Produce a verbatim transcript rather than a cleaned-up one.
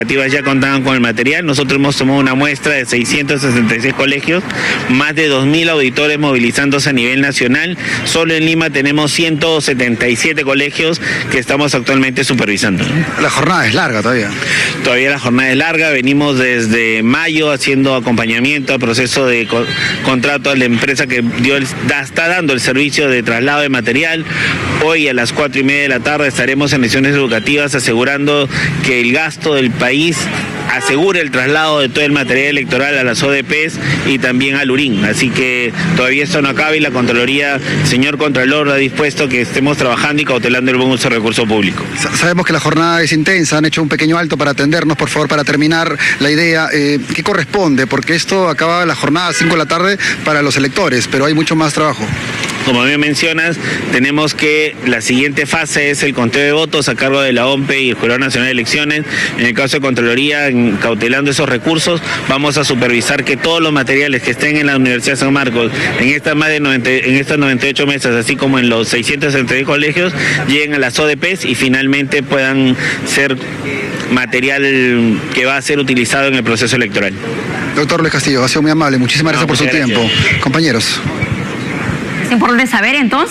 Ya contaban con el material. Nosotros hemos tomado una muestra de seiscientos sesenta y seis colegios, más de dos mil auditores movilizándose a nivel nacional. Solo en Lima tenemos ciento setenta y siete colegios que estamos actualmente supervisando. La jornada es larga todavía. Todavía la jornada es larga. Venimos desde mayo haciendo acompañamiento al proceso de co contrato a la empresa que dio el, da, está dando el servicio de traslado de material. Hoy a las cuatro y media de la tarde estaremos en misiones educativas asegurando que el gasto del país asegure el traslado de todo el material electoral a las O D Pes y también al Urín. Así que todavía esto no acaba y la Contraloría, señor Contralor, ha dispuesto que estemos trabajando y cautelando el buen uso del recurso público. Sabemos que la jornada es intensa, han hecho un pequeño alto para atendernos, por favor, para terminar la idea. Eh, ¿Qué corresponde? Porque esto acaba la jornada a cinco de la tarde para los electores, pero hay mucho más trabajo. Como bien mencionas, tenemos que la siguiente fase es el conteo de votos a cargo de la O M P E y el Jurado Nacional de Elecciones. En el caso de Contraloría, en, cautelando esos recursos, vamos a supervisar que todos los materiales que estén en la Universidad de San Marcos, en estas más de noventa, en estas noventa y ocho mesas, así como en los seiscientos sesenta y seis colegios, lleguen a las O D Pes y finalmente puedan ser material que va a ser utilizado en el proceso electoral. Doctor Luis Castillo, ha sido muy amable. Muchísimas gracias no, por su gracias. tiempo. Compañeros. Es importante saber entonces